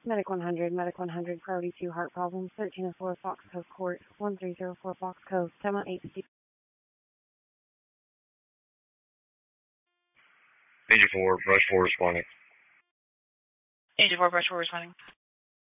Medic 100, priority 2, heart problems, 1304 Fox Cove Court, 1304 Fox Cove, 718. Agent 4, Brush 4 responding. Agent 4, Brush 4 responding.